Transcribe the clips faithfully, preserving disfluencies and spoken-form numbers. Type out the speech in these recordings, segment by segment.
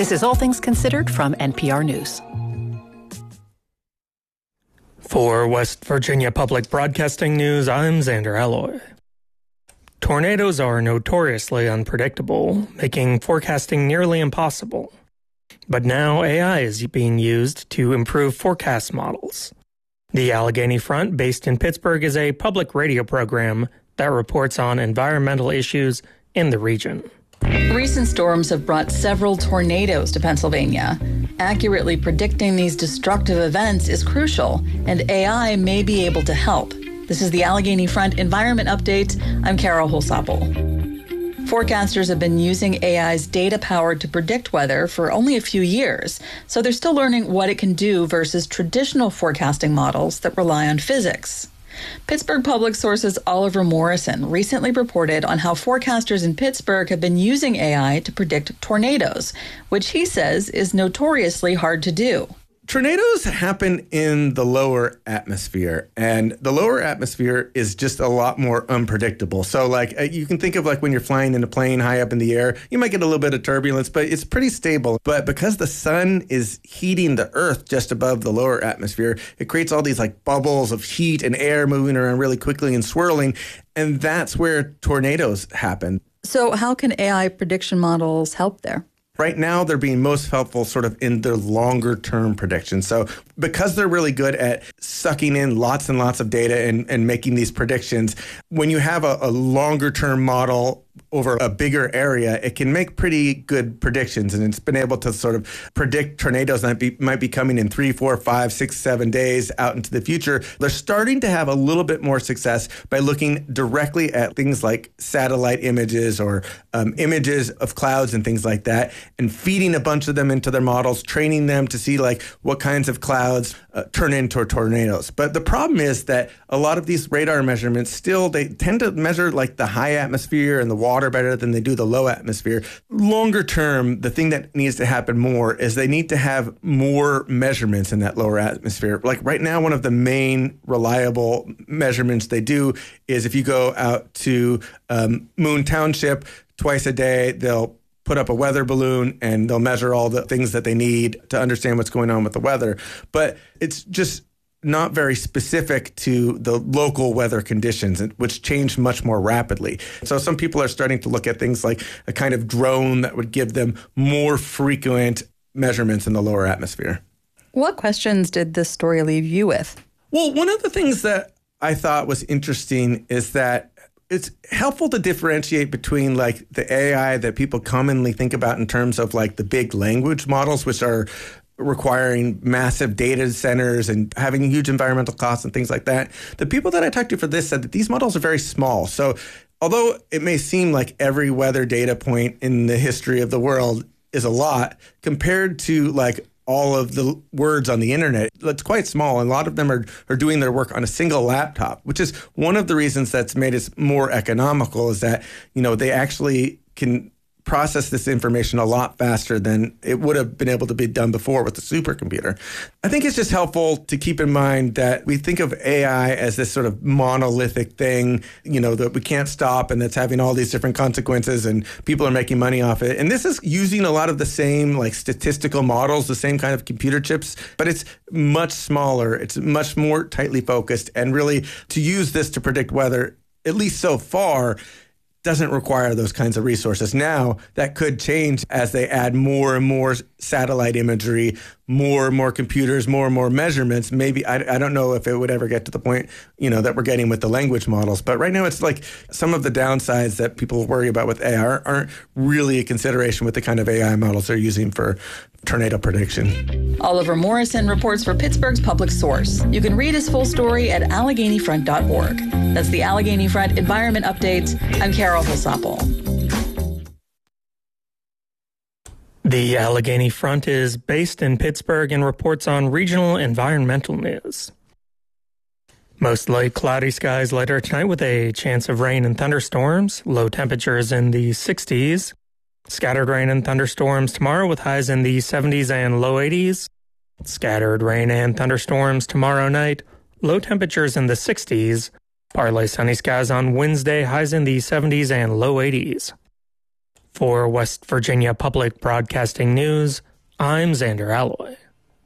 This is All Things Considered from N P R News. For West Virginia Public Broadcasting News, I'm Xander Alloy. Tornadoes are notoriously unpredictable, making forecasting nearly impossible. But now A I is being used to improve forecast models. The Allegheny Front, based in Pittsburgh, is a public radio program that reports on environmental issues in the region. Recent storms have brought several tornadoes to Pennsylvania. Accurately predicting these destructive events is crucial, and A I may be able to help. This is the Allegheny Front Environment Update. I'm Carol Holsapple. Forecasters have been using A I's data power to predict weather for only a few years, so they're still learning what it can do versus traditional forecasting models that rely on physics. Pittsburgh Public Source's Oliver Morrison recently reported on how forecasters in Pittsburgh have been using A I to predict tornadoes, which he says is notoriously hard to do. Tornadoes happen in the lower atmosphere, and the lower atmosphere is just a lot more unpredictable. So, like, you can think of like when you're flying in a plane high up in the air, you might get a little bit of turbulence, but it's pretty stable. But because the sun is heating the earth just above the lower atmosphere, it creates all these like bubbles of heat and air moving around really quickly and swirling, and that's where tornadoes happen. So how can A I prediction models help there? Right now, they're being most helpful sort of in their longer term predictions. So because they're really good at sucking in lots and lots of data and, and making these predictions, when you have a, a longer term model over a bigger area, it can make pretty good predictions. And it's been able to sort of predict tornadoes that be, might be coming in three, four, five, six, seven days out into the future. They're starting to have a little bit more success by looking directly at things like satellite images or um, images of clouds and things like that, and feeding a bunch of them into their models, training them to see like what kinds of clouds uh, turn into tornadoes. But the problem is that a lot of these radar measurements still, they tend to measure like the high atmosphere and the water better than they do the low atmosphere. Longer term, the thing that needs to happen more is they need to have more measurements in that lower atmosphere. Like right now, one of the main reliable measurements they do is if you go out to um, Moon Township twice a day, they'll put up a weather balloon and they'll measure all the things that they need to understand what's going on with the weather. But it's just not very specific to the local weather conditions, which change much more rapidly. So some people are starting to look at things like a kind of drone that would give them more frequent measurements in the lower atmosphere. What questions did this story leave you with? Well, one of the things that I thought was interesting is that it's helpful to differentiate between like the A I that people commonly think about in terms of like the big language models, which are requiring massive data centers and having huge environmental costs and things like that. The people that I talked to for this said that these models are very small. So although it may seem like every weather data point in the history of the world is a lot, compared to like all of the words on the internet, it's quite small. And a lot of them are, are doing their work on a single laptop, which is one of the reasons that's made it more economical, is that, you know, they actually can process this information a lot faster than it would have been able to be done before with the supercomputer. I think it's just helpful to keep in mind that we think of A I as this sort of monolithic thing, you know, that we can't stop and that's having all these different consequences and people are making money off it. And this is using a lot of the same like statistical models, the same kind of computer chips, but it's much smaller. It's much more tightly focused. And really to use this to predict weather, at least so far, doesn't require those kinds of resources. Now, that could change as they add more and more satellite imagery, more and more computers, more and more measurements. Maybe, I, I don't know if it would ever get to the point, you know, that we're getting with the language models. But right now, it's like some of the downsides that people worry about with A I aren't, aren't really a consideration with the kind of A I models they're using for tornado prediction. Oliver Morrison reports for Pittsburgh's Public Source. You can read his full story at Allegheny Front dot org. That's the Allegheny Front Environment Update. I'm Carol Holsapple. The Allegheny Front is based in Pittsburgh and reports on regional environmental news. Mostly cloudy skies later tonight with a chance of rain and thunderstorms. Low temperatures in the sixties. Scattered rain and thunderstorms tomorrow with highs in the seventies and low eighties. Scattered rain and thunderstorms tomorrow night. Low temperatures in the sixties. Partly sunny skies on Wednesday, highs in the seventies and low eighties. For West Virginia Public Broadcasting News, I'm Xander Alloy.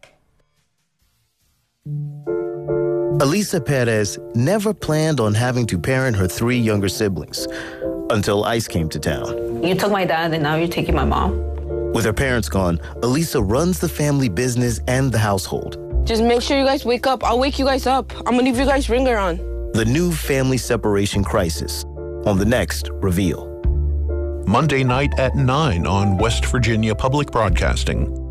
Elisa Perez never planned on having to parent her three younger siblings until ICE came to town. You took my dad and now you're taking my mom. With her parents gone, Elisa runs the family business and the household. Just make sure you guys wake up. I'll wake you guys up. I'm gonna leave you guys ringer on. The new family separation crisis on the next Reveal. Monday night at nine on West Virginia Public Broadcasting.